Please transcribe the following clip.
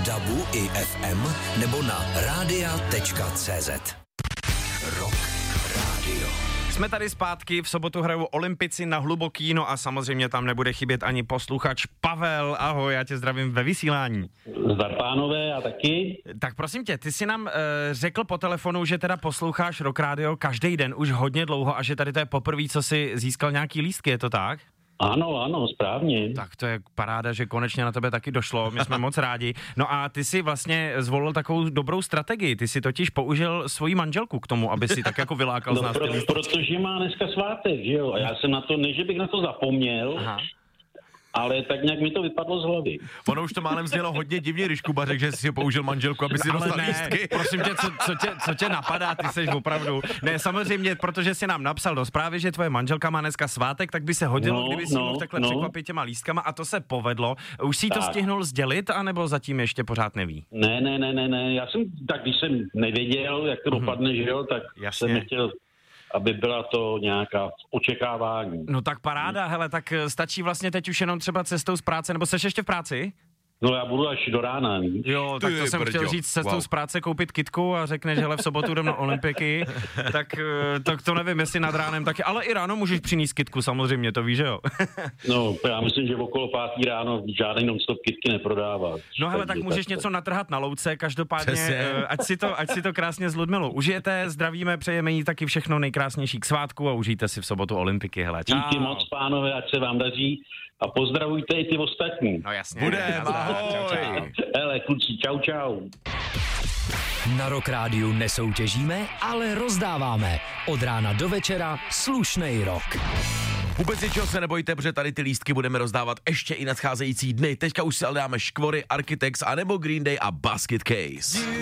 v DABu i FM nebo na radia.cz. Rock Radio. Jsme tady zpátky, v sobotu hrajou Olympici na Hluboký, no a samozřejmě tam nebude chybět ani posluchač Pavel. Ahoj, já tě zdravím ve vysílání. Zdar pánové, a taky. Tak prosím tě, ty jsi nám řekl po telefonu, že teda posloucháš Rock Radio každý den už hodně dlouho a že tady to je poprvé, co jsi získal nějaký lístky, je to tak? Ano, správně. Tak to je paráda, že konečně na tebe taky došlo, my jsme moc rádi. No a ty si vlastně zvolil takovou dobrou strategii, ty si totiž použil svoji manželku k tomu, aby si tak jako vylákal z nás ty lístky. Protože má dneska svátek, že jo, a já jsem na to, ne, že bych na to zapomněl, ale tak nějak mi to vypadlo z hlavy. Ono už to málem znělo hodně divně, když Kuba řekl, že si použil manželku, aby si dostal lístky. Prosím tě, co tě napadá, ty seš opravdu. Ne, samozřejmě, protože si nám napsal do zprávy, že tvoje manželka má dneska svátek, tak by se hodilo, kdyby si mohl takhle překvapit těma lístkama a to se povedlo. Už si to stihnul sdělit, anebo zatím ještě pořád neví? Ne, já jsem, tak když jsem nevěděl, jak to dopadne, že jo, tak jsem nechtěl, aby byla to nějaká očekávání. No tak paráda, hele, tak stačí vlastně teď už jenom třeba cestou z práce, nebo seš ještě v práci? No já budu až do rána. Jo, tak to jsem chtěl říct, cestou z práce koupit kitku a řekneš, hele, v sobotu jdem na Olympiky, tak to nevím, jestli nad ránem taky, ale i ráno můžeš přinést kitku, samozřejmě, to víš, že jo? No, já myslím, že okolo 5 ráno žádný non-stop kitky neprodává. No hele, tak můžeš něco natrhat na louce, každopádně, ať si to krásně s Ludmilou užijete, zdravíme, přejeme jí taky všechno nejkrásnější k svátku a užijte si v sobotu Olympiky, hele, čau. Díky moc, pánové, ať se vám daří a pozdravujte i ty ostatní. No jasně. Bude, Hele, kluci, čau. Na Rock Rádiu nesoutěžíme, ale rozdáváme. Od rána do večera slušnej rock. Vůbec ničeho se nebojte, protože tady ty lístky budeme rozdávat ještě i nadcházející dny. Teďka už si ale dáme Škvory, Architects, anebo Green Day a Basket Case.